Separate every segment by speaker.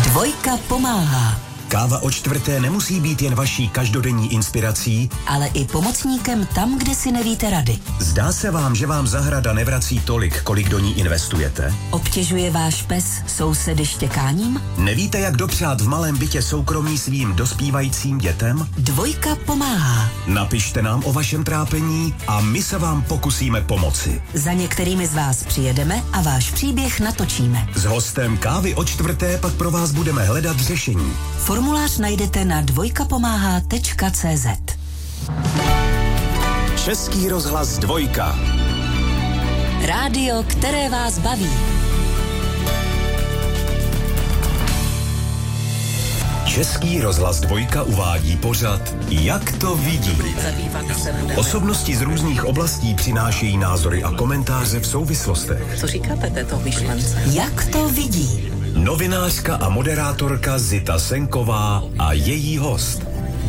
Speaker 1: Dvojka pomáhá.
Speaker 2: Káva o čtvrté nemusí být jen vaší každodenní inspirací,
Speaker 1: ale i pomocníkem tam, kde si nevíte rady.
Speaker 2: Zdá se vám, že vám zahrada nevrací tolik, kolik do ní investujete?
Speaker 1: Obtěžuje váš pes sousedy štěkáním?
Speaker 2: Nevíte, jak dopřát v malém bytě soukromí svým dospívajícím dětem?
Speaker 1: Dvojka pomáhá.
Speaker 2: Napište nám o vašem trápení a my se vám pokusíme pomoci.
Speaker 1: Za některými z vás přijedeme a váš příběh natočíme.
Speaker 2: S hostem Kávy o čtvrté pak pro vás budeme hledat řešení.
Speaker 1: Formulář najdete na dvojkapomáhá.cz.
Speaker 2: Český rozhlas Dvojka.
Speaker 1: Rádio, které vás baví.
Speaker 2: Český rozhlas Dvojka uvádí pořad Jak to vidí. Osobnosti z různých oblastí přinášejí názory a komentáře v souvislostech.
Speaker 3: Co říkáte této myšlence?
Speaker 1: Jak to vidí?
Speaker 2: Novinářka a moderátorka Zita Senková a její host.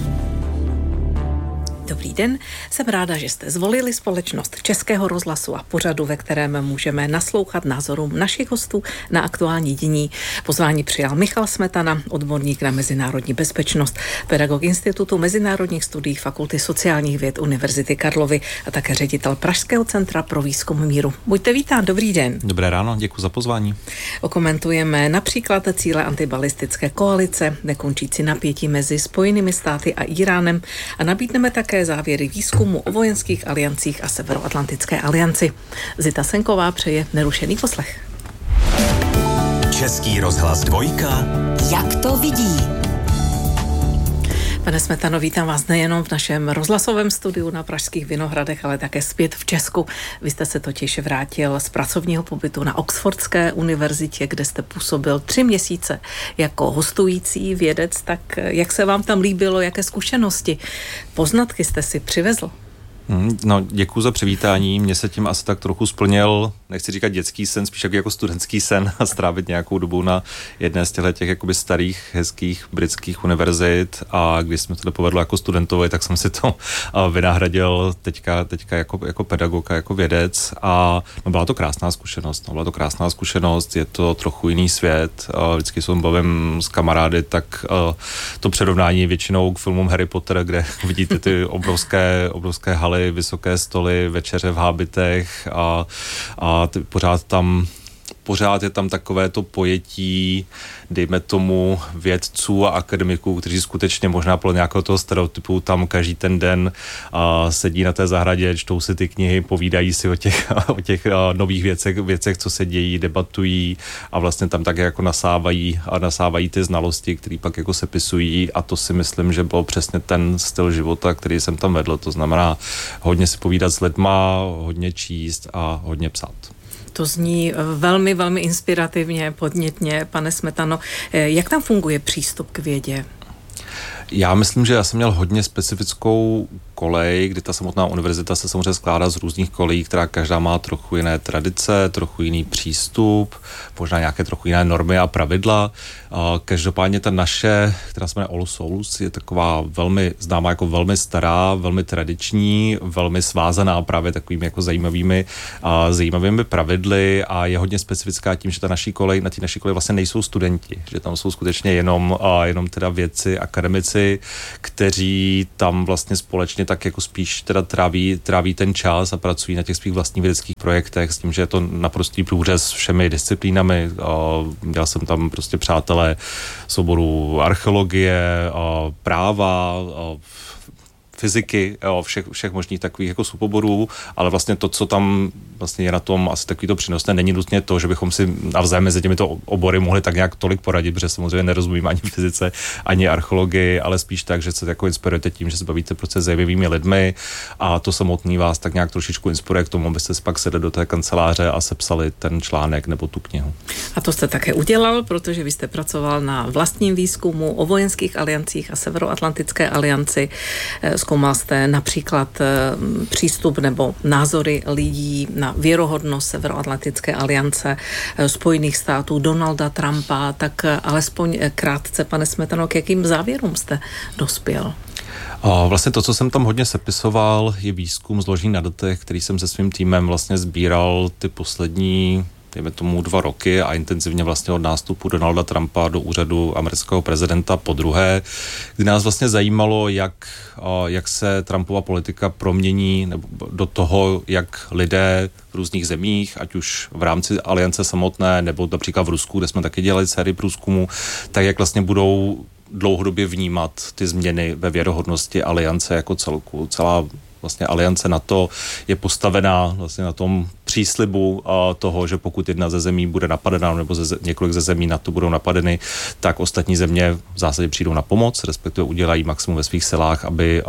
Speaker 3: Dobrý den, jsem ráda, že jste zvolili společnost Českého rozhlasu a pořadu, ve kterém můžeme naslouchat názorům našich hostů na aktuální dění. Pozvání přijal Michal Smetana, odborník na mezinárodní bezpečnost, pedagog Institutu mezinárodních studií Fakulty sociálních věd Univerzity Karlovy a také ředitel Pražského centra pro výzkum míru. Buďte vítán, dobrý den.
Speaker 4: Dobré ráno, děkuji za pozvání.
Speaker 3: Okomentujeme například cíle antibalistické koalice, nekončící napětí mezi Spojenými státy a Íránem a nabídneme také závěry výzkumu o vojenských aliancích a Severoatlantické alianci. Zita Senková přeje nerušený poslech.
Speaker 2: Český rozhlas Dvojka.
Speaker 1: Jak to vidí?
Speaker 3: Pane Smetano, vítám vás nejenom v našem rozhlasovém studiu na Pražských Vinohradech, ale také zpět v Česku. Vy jste se totiž vrátil z pracovního pobytu na Oxfordské univerzitě, kde jste působil 3 měsíce jako hostující vědec. Tak jak se vám tam líbilo, jaké zkušenosti, poznatky jste si přivezl?
Speaker 4: No, děkuji za přivítání. Mně se tím asi tak trochu splnil, nechci říkat dětský sen, spíš jako studentský sen a strávit nějakou dobu na jedné z těch jakoby starých, hezkých britských univerzit a když jsme to nepovedlo jako studentovi, tak jsem si to vynahradil teďka jako pedagog a jako vědec a byla to krásná zkušenost. Je to trochu jiný svět. Vždycky se bavím s kamarády, tak to přirovnání většinou k filmům Harry Potter, kde vidíte ty obrovské haly, vysoké stoly, večeře v hábitech a pořád je tam takové to pojetí, dejme tomu, vědců a akademiků, kteří skutečně možná podle nějakého toho stereotypu tam každý ten den sedí na té zahradě, čtou si ty knihy, povídají si o těch nových věcech, co se dějí, debatují a vlastně tam také jako nasávají ty znalosti, které pak jako sepisují a to si myslím, že byl přesně ten styl života, který jsem tam vedl. To znamená hodně si povídat s lidma, hodně číst a hodně psát.
Speaker 3: To zní velmi, velmi inspirativně, podnětně, pane Smetano. Jak tam funguje přístup k vědě?
Speaker 4: Já myslím, že já jsem měl hodně specifickou kolej, kdy ta samotná univerzita se samozřejmě skládá z různých kolejí, která každá má trochu jiné tradice, trochu jiný přístup, možná nějaké trochu jiné normy a pravidla. Každopádně ta naše, která se jmenuje All Souls, je taková velmi známá jako velmi stará, velmi tradiční, velmi svázaná právě takovými jako zajímavými pravidly a je hodně specifická tím, že na té naší koleji vlastně nejsou studenti, že tam jsou skutečně jenom teda vědci, akademici, kteří tam vlastně společně tak jako spíš teda tráví ten čas a pracují na těch svých vlastních vědeckých projektech s tím, že je to naprostý průřez všemi disciplínami. Měl jsem tam prostě přátelé z oboru archeologie, práva, fyziky, všech možných takových jako suboborů, ale vlastně to, co tam vlastně je na tom asi takový to přínosné, není nutně to, že bychom si navzájem mezi těmito obory mohli tak nějak tolik poradit, protože samozřejmě nerozumím ani fyzice, ani archeologii, ale spíš tak, že se jako inspirujete tím, že se bavíte prostě zajímavými lidmi a to samotný vás tak nějak trošičku inspiruje k tomu, abyste si pak sedli do té kanceláře a sepsali ten článek nebo tu knihu.
Speaker 3: A to jste také udělal, protože vy jste pracoval na vlastním výzkumu o vojenských aliancích a Severoatlantické alianci. Zkoumal jste například přístup nebo názory lidí na věrohodnost Severoatlantické aliance, Spojených států, Donalda Trumpa, tak alespoň krátce, pane Smetano, k jakým závěrům jste dospěl?
Speaker 4: Vlastně to, co jsem tam hodně sepisoval, je výzkum zložený na datech, který jsem se svým týmem vlastně sbíral ty poslední dejme tomu 2 roky a intenzivně vlastně od nástupu Donalda Trumpa do úřadu amerického prezidenta podruhé, kdy nás vlastně zajímalo, jak se Trumpova politika promění nebo do toho, jak lidé v různých zemích, ať už v rámci aliance samotné, nebo například v Rusku, kde jsme taky dělali sérii průzkumu, tak jak vlastně budou dlouhodobě vnímat ty změny ve věrohodnosti aliance jako celku. Celá vlastně aliance NATO je postavená vlastně na tom příslibu toho, že pokud jedna ze zemí bude napadena nebo několik ze zemí NATO budou napadeny, tak ostatní země v zásadě přijdou na pomoc, respektive udělají maximum ve svých silách,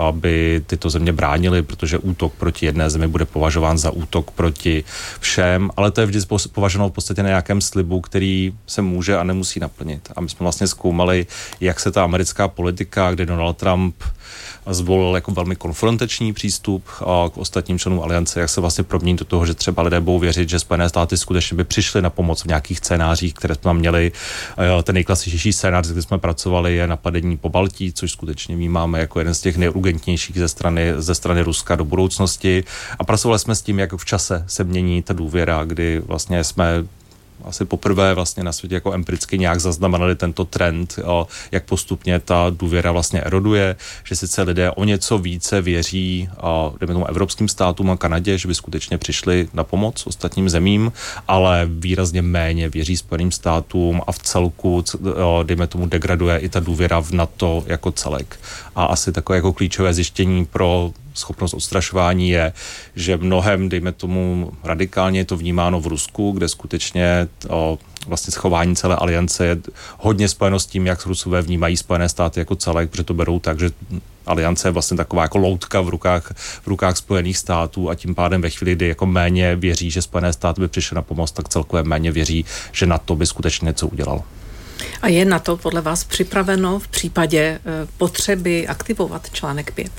Speaker 4: aby tyto země bránily, protože útok proti jedné zemi bude považován za útok proti všem, ale to je vždy považováno v podstatě na nějakém slibu, který se může a nemusí naplnit. A my jsme vlastně zkoumali, jak se ta americká politika, kde Donald Trump zvolil jako velmi konfrontační přístup k ostatním členům aliance, jak se vlastně promění do toho, že třeba lidé budou věřit, že Spojené státy skutečně by přišly na pomoc v nějakých scénářích, které jsme měli. Ten nejklasičnější scénář, kde jsme pracovali, je napadení Pobaltí, což skutečně vnímáme jako jeden z těch nejurgentnějších ze strany Ruska do budoucnosti. A pracovali jsme s tím, jak v čase se mění ta důvěra, kdy vlastně jsme asi poprvé vlastně na světě jako empiricky nějak zaznamenali tento trend, jak postupně ta důvěra vlastně eroduje, že sice lidé o něco více věří, dejme tomu evropským státům a Kanadě, že by skutečně přišli na pomoc ostatním zemím, ale výrazně méně věří Spojeným státům a v celku, dejme tomu, degraduje i ta důvěra v NATO jako celek. A asi takové jako klíčové zjištění pro schopnost odstrašování je, že mnohem, dejme tomu, radikálně je to vnímáno v Rusku, kde skutečně vlastně schování celé aliance je hodně spojeno s tím, jak Rusové vnímají Spojené státy jako celek, protože to berou tak, že aliance je vlastně taková jako loutka v rukách Spojených států a tím pádem ve chvíli, kdy jako méně věří, že Spojené státy by přišly na pomoc, tak celkově méně věří, že NATO by skutečně něco udělalo.
Speaker 3: A je NATO podle vás připraveno v případě potřeby aktivovat článek 5?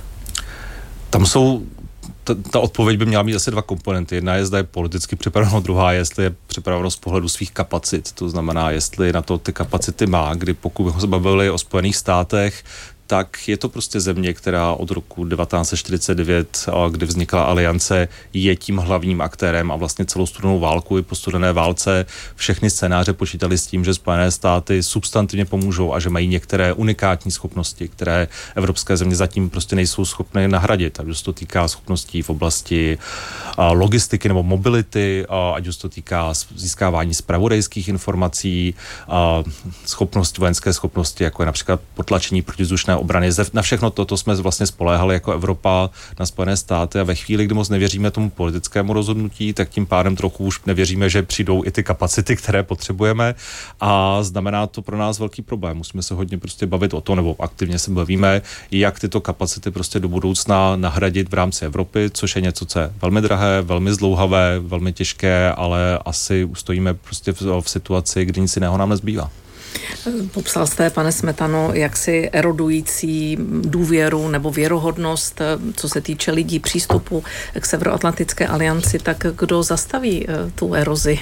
Speaker 4: Tam jsou, ta odpověď by měla mít asi 2 komponenty. Jedna je, zda je politicky připraveno, druhá je, jestli je připraveno z pohledu svých kapacit. To znamená, jestli na to ty kapacity má, kdy pokud bychom se bavili o Spojených státech, tak je to prostě země, která od roku 1949, kdy vznikla aliance, je tím hlavním aktérem a vlastně celou studenou válku i po studené válce všechny scénáře počítali s tím, že Spojené státy substantivně pomůžou a že mají některé unikátní schopnosti, které evropské země zatím prostě nejsou schopné nahradit. Ať už se to týká schopností v oblasti logistiky nebo mobility, ať už se to týká získávání zpravodajských informací, vojenské schopnosti, jako je například potlačení protizdušné obrany. Na všechno toto jsme vlastně spoléhali jako Evropa na Spojené státy a ve chvíli, kdy moc nevěříme tomu politickému rozhodnutí, tak tím pádem trochu už nevěříme, že přijdou i ty kapacity, které potřebujeme a znamená to pro nás velký problém. Musíme se hodně prostě bavit o to, nebo aktivně se bavíme, jak tyto kapacity prostě do budoucna nahradit v rámci Evropy, což je něco, co je velmi drahé, velmi zdlouhavé, velmi těžké, ale asi ustojíme prostě v situaci, kdy nic jiného nám nezbývá.
Speaker 3: Popsal jste, pane Smetano, jaksi erodující důvěru nebo věrohodnost, co se týče lidí přístupu k Severoatlantické alianci, tak kdo zastaví tu erozi?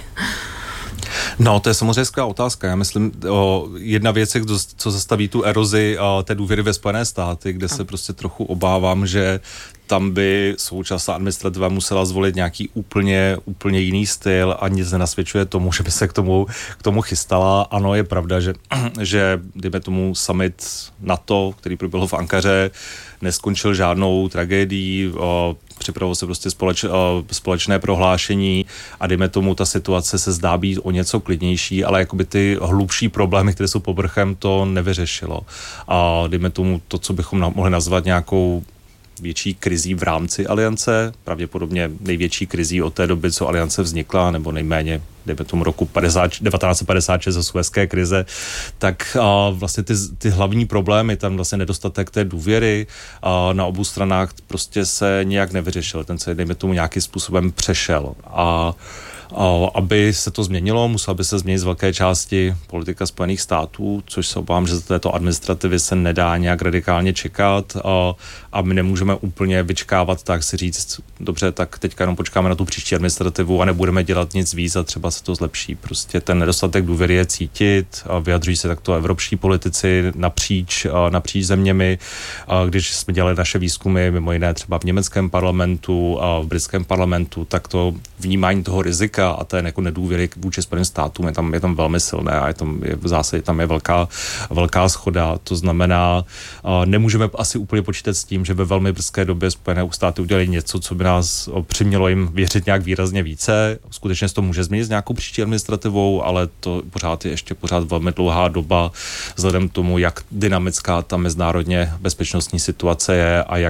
Speaker 4: No, to je samozřejmě skvělá otázka. Já myslím, jedna věc je, co zastaví tu erozi té důvěry ve Spojené státy, kde se prostě trochu obávám, že tam by současná administrativa musela zvolit nějaký úplně jiný styl a nic nenasvědčuje tomu, že by se k tomu chystala. Ano, je pravda, že dejme tomu summit NATO, který proběhl v Ankaře, neskončil žádnou tragédií, připravilo se prostě společné prohlášení a dejme tomu, ta situace se zdá být o něco klidnější, ale jakoby ty hlubší problémy, které jsou povrchem, to nevyřešilo. A dejme tomu to, co bychom mohli nazvat nějakou větší krizí v rámci aliance, pravděpodobně největší krizí od té doby, co aliance vznikla, nebo nejméně, dejme tomu roku 1956 za Suezské krize, tak vlastně ty hlavní problémy, tam vlastně nedostatek té důvěry na obou stranách prostě se nějak nevyřešil. Ten se, dejme tomu, nějakým způsobem přešel. A aby se to změnilo, musela by se změnit z velké části politika Spojených států, což se obávám, že za této administrativy se nedá nějak radikálně čekat a my nemůžeme úplně vyčkávat tak si říct, dobře, tak teďka jenom počkáme na tu příští administrativu a nebudeme dělat nic víc a třeba se to zlepší. Prostě ten nedostatek důvěry je cítit, vyjadřují se takto evropští politici napříč zeměmi. Když jsme dělali naše výzkumy, mimo jiné třeba v německém parlamentu a v britském parlamentu, tak to vnímání toho rizika a ten jako nedůvěry vůči Spojeným státům je tam velmi silné a v zásadě tam je velká shoda. To znamená, nemůžeme asi úplně počítat s tím, že ve velmi brzké době Spojené státy udělali něco, co by nás přimělo jim věřit nějak výrazně více. Skutečně se to může změnit s nějakou příští administrativou, ale to pořád je ještě velmi dlouhá doba vzhledem k tomu, jak dynamická ta mezinárodně bezpečnostní situace je a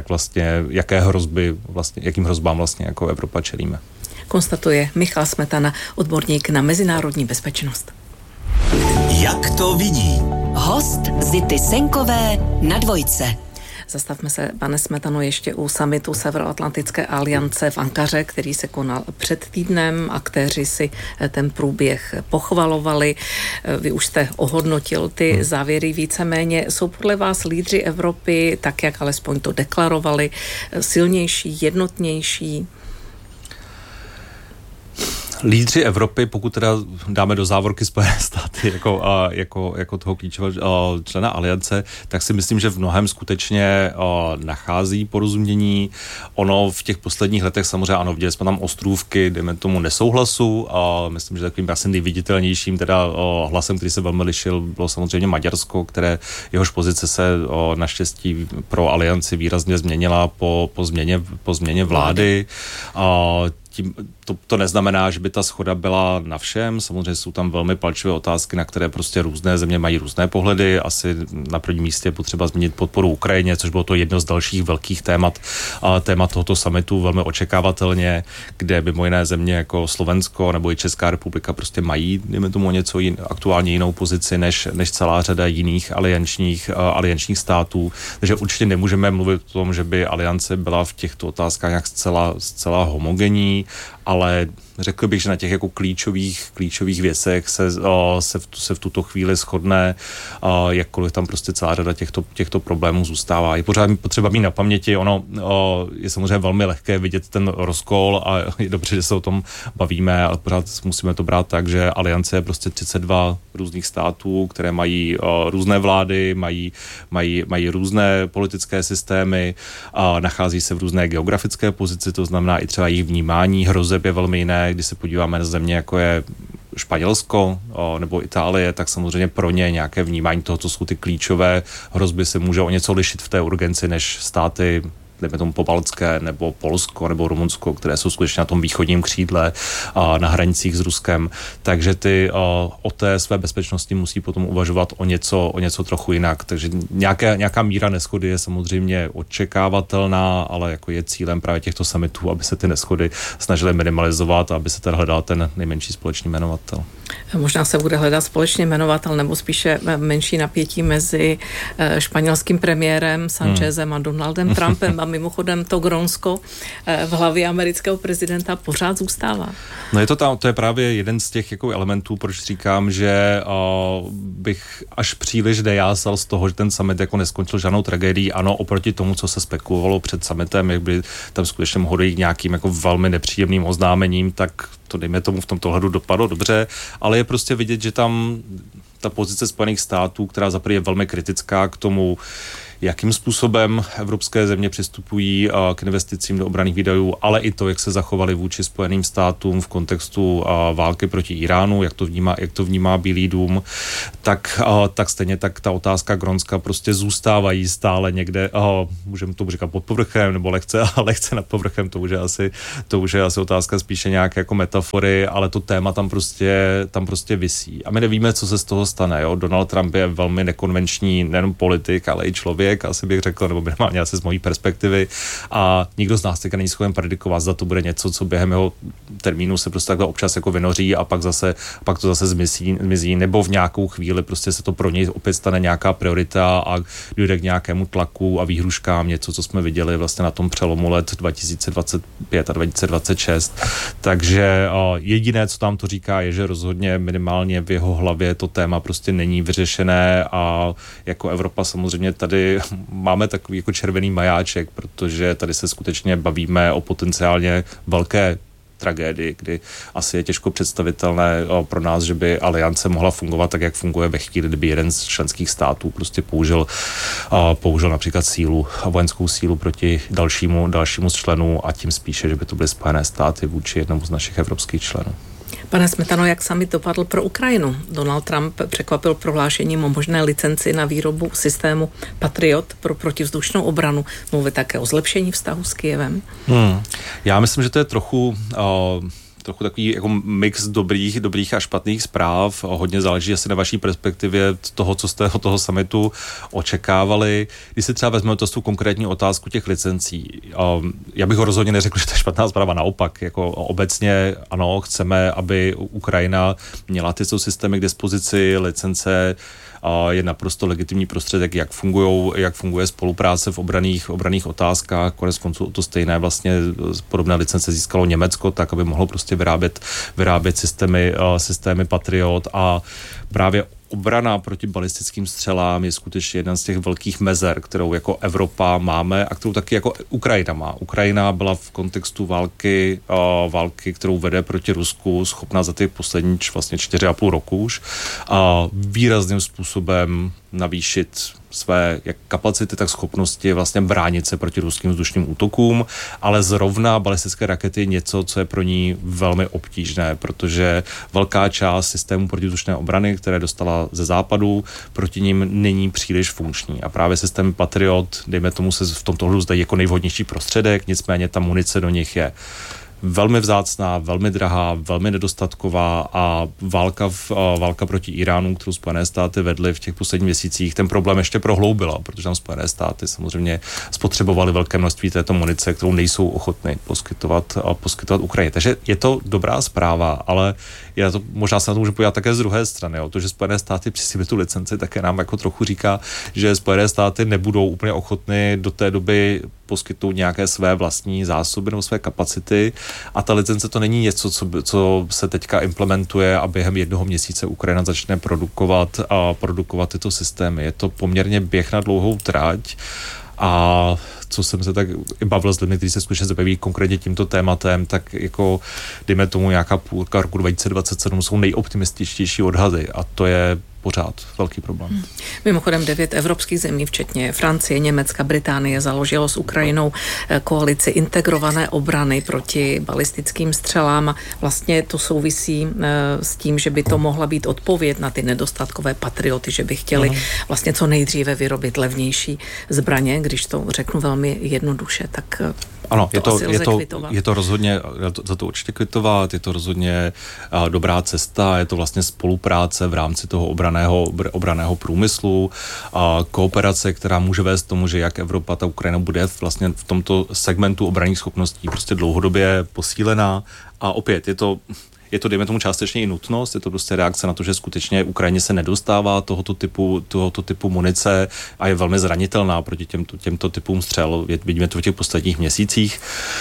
Speaker 4: jakým hrozbám vlastně jako Evropa čelíme.
Speaker 3: Konstatuje Michal Smetana, odborník na mezinárodní bezpečnost.
Speaker 2: Jak to vidí?
Speaker 1: Host Zity Senkové na Dvojce.
Speaker 3: Zastavme se, pane Smetano, ještě u summitu Severoatlantické aliance v Ankaře, který se konal před týdnem. Aktéři si ten průběh pochvalovali. Vy už jste ohodnotil ty závěry víceméně. Jsou podle vás lídři Evropy, tak jak alespoň to deklarovali, silnější, jednotnější?
Speaker 4: Lídři Evropy, pokud teda dáme do závorky Spojené státy jako toho klíčového člena aliance, tak si myslím, že v mnohem skutečně nachází porozumění. Ono v těch posledních letech samozřejmě ano, viděli jsme tam ostrůvky, dejme tomu nesouhlasu a myslím, že takovým asi nejviditelnějším teda hlasem, který se velmi lišil, bylo samozřejmě Maďarsko, jehož pozice se naštěstí pro alianci výrazně změnila po změně vlády. To neznamená, že by ta shoda byla na všem. Samozřejmě jsou tam velmi palčivé otázky, na které prostě různé země mají různé pohledy. Asi na prvním místě je potřeba zmínit podporu Ukrajině, což bylo to jedno z dalších velkých témat tohoto summitu, velmi očekávatelně, kde mimo jiné země jako Slovensko nebo i Česká republika prostě mají, dejme tomu, něco aktuálně jinou pozici než celá řada jiných aliančních států. Takže určitě nemůžeme mluvit o tom, že by aliance byla v těchto otázkách nějak zcela homogenní, ale řekl bych, že na těch jako klíčových věcech se v tuto chvíli shodne, jakkoliv tam prostě celá řada těchto problémů zůstává. Je pořád potřeba mít na paměti, je samozřejmě velmi lehké vidět ten rozkol a je dobře, že se o tom bavíme, ale pořád musíme to brát tak, že aliance je prostě 32 různých států, které mají různé vlády, mají různé politické systémy, nachází se v různé geografické pozici, to znamená i třeba jejich vnímání hrozeb je velmi jiné. Když se podíváme na země, jako je Španělsko nebo Itálie, tak samozřejmě pro ně nějaké vnímání toho, co jsou ty klíčové hrozby, se může o něco lišit v té urgenci než státy, dejme tomu pobaltské, nebo Polsko, nebo Rumunsko, které jsou skutečně na tom východním křídle na hranicích s Ruskem. Takže ty o té své bezpečnosti musí potom uvažovat o něco trochu jinak. Takže nějaká míra neshody je samozřejmě očekávatelná, ale jako je cílem právě těchto summitů, aby se ty neshody snažily minimalizovat a aby se teda hledal ten nejmenší společný jmenovatel.
Speaker 3: Možná se bude hledat společný jmenovatel nebo spíše menší napětí mezi španělským premiérem Sanchezem a Donaldem Trumpem a mimochodem to Grónsko v hlavě amerického prezidenta pořád zůstává.
Speaker 4: No to je právě jeden z těch jako elementů, proč říkám, že bych až příliš nejásal z toho, že ten summit jako neskončil žádnou tragédií. Ano, oproti tomu, co se spekulovalo před summitem, jak by tam skutečně mohlo dojít nějakým jako velmi nepříjemným oznámením, tak to dejme tomu v tomto ohledu dopadlo dobře, ale je prostě vidět, že tam ta pozice Spojených států, která zaprvé je velmi kritická k tomu, jakým způsobem evropské země přistupují k investicím do obranných výdajů, ale i to, jak se zachovali vůči Spojeným státům v kontextu války proti Iránu, jak to vnímá Bílý dům, tak stejně tak ta otázka Grónska prostě zůstávají stále někde, můžeme to říkat pod povrchem, nebo lehce nad povrchem, to už je asi otázka spíše nějaké jako metafory, ale to téma tam prostě visí. A my nevíme, co se z toho stane. Jo? Donald Trump je velmi nekonvenční nejen politik, ale i člověk, asi bych řekl, nebo minimálně asi z mojí perspektivy, a nikdo z nás teďka není schopen predikovat, zda to bude něco, co během jeho termínu se prostě takhle občas jako vynoří a pak to zase zmizí, nebo v nějakou chvíli prostě se to pro něj opět stane nějaká priorita a dojde k nějakému tlaku a výhruškám, něco, co jsme viděli vlastně na tom přelomu let 2025 a 2026. Takže jediné, co tam to říká, je, že rozhodně minimálně v jeho hlavě to téma prostě není vyřešené a jako Evropa samozřejmě tady máme takový jako červený majáček, protože tady se skutečně bavíme o potenciálně velké tragédii, kdy asi je těžko představitelné pro nás, že by aliance mohla fungovat tak, jak funguje ve chvíli, kdyby jeden z členských států prostě použil například vojenskou sílu proti dalšímu z členů a tím spíše, že by to byly Spojené státy vůči jednomu z našich evropských členů.
Speaker 3: Pane Smetano, jak summit dopadl pro Ukrajinu? Donald Trump překvapil prohlášením o možné licenci na výrobu systému Patriot pro protivzdušnou obranu. Mluví také o zlepšení vztahu s Kyjevem.
Speaker 4: Já myslím, že to je trochu takový jako mix dobrých a špatných zpráv. Hodně záleží asi na vaší perspektivě toho, co jste od toho summitu očekávali. Když si třeba vezmeme tu konkrétní otázku těch licencí, já bych ho rozhodně neřekl, že to je špatná zpráva, naopak. Jako obecně ano, chceme, aby Ukrajina měla ty systémy k dispozici, licence je naprosto legitimní prostředek, jak funguje spolupráce v obranných otázkách. Konec konců to stejné vlastně podobné licence získalo Německo, tak aby mohlo prostě vyrábět systémy Patriot, a právě obrana proti balistickým střelám je skutečně jeden z těch velkých mezer, kterou jako Evropa máme a kterou taky jako Ukrajina má. Ukrajina byla v kontextu války, kterou vede proti Rusku, schopná za ty poslední vlastně 4,5 roku už výrazným způsobem navýšit své jak kapacity, tak schopnosti vlastně bránit se proti ruským vzdušným útokům, ale zrovna balistické rakety je něco, co je pro ní velmi obtížné, protože velká část systému protivzdušné obrany, které dostala ze západu, proti ním není příliš funkční. A právě systém Patriot, dejme tomu, se v tomto hledu zdají jako nejvhodnější prostředek, nicméně ta munice do nich je velmi vzácná, velmi drahá, velmi nedostatková a válka proti Iránu, kterou Spojené státy vedly v těch posledních měsících, ten problém ještě prohloubila, protože tam Spojené státy samozřejmě spotřebovaly velké množství této munice, kterou nejsou ochotny poskytovat Ukrajině. Takže je to dobrá zpráva, ale možná se na to můžu podívat také z druhé strany. To, že Spojené státy přislíbily tu licenci, také nám jako trochu říká, že Spojené státy nebudou úplně ochotny do té doby poskytnout nějaké své vlastní zásoby nebo své kapacity, a ta licence to není něco, co se teďka implementuje a během 1 měsíce Ukrajina začne produkovat tyto systémy. Je to poměrně běh na dlouhou trať, a co jsem se tak i bavil s lidmi, kteří se skutečně zabývají konkrétně tímto tématem, tak jako dejme tomu nějaká půlka roku 2027 jsou nejoptimističtější odhady, a to je pořád velký problém.
Speaker 3: Mimochodem 9 evropských zemí, včetně Francie, Německa, Británie, založilo s Ukrajinou koalici integrované obrany proti balistickým střelám, a vlastně to souvisí s tím, že by to mohla být odpověď na ty nedostatkové patrioty, že by chtěli vlastně co nejdříve vyrobit levnější zbraně, když to řeknu velmi jednoduše, tak
Speaker 4: ano, je to rozhodně, za to určitě kvitovat, je to rozhodně dobrá cesta, je to vlastně spolupráce v rámci toho obranného průmyslu, kooperace, která může vést tomu, že jak Evropa, ta Ukrajina bude vlastně v tomto segmentu obranných schopností prostě dlouhodobě posílená, a opět je to, dejme tomu, částečně i nutnost, je to prostě reakce na to, že skutečně Ukrajině se nedostává tohoto typu munice a je velmi zranitelná proti těmto typům střel. Vidíme to v těch posledních měsících,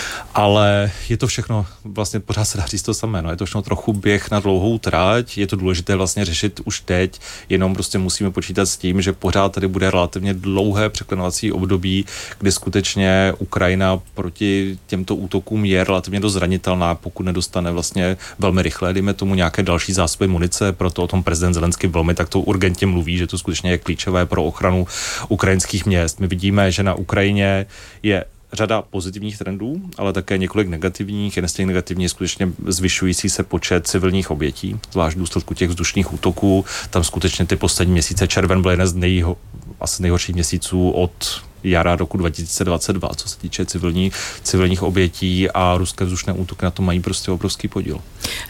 Speaker 4: ale je to všechno, vlastně pořád se dá říct to samé, je to všechno trochu běh na dlouhou trať, je to důležité vlastně řešit už teď, jenom prostě musíme počítat s tím, že pořád tady bude relativně dlouhé překlenovací období, kdy skutečně Ukrajina proti těmto útokům je relativně dost zranitelná, pokud nedostane vlastně velmi rychle, dejme tomu, nějaké další zásoby munice, proto o tom prezident Zelenský velmi takto urgentně mluví, že to skutečně je klíčové pro ochranu ukrajinských měst. My vidíme, že na Ukrajině je řada pozitivních trendů, ale také několik negativních. Jeden z těch negativních je skutečně zvyšující se počet civilních obětí, zvlášť v důsledku těch vzdušných útoků. Tam skutečně ty poslední měsíce, červen byl jeden z asi nejhorších měsíců od jara roku 2022, co se týče civilních obětí, a ruské vzdušné útoky na to mají prostě obrovský podíl.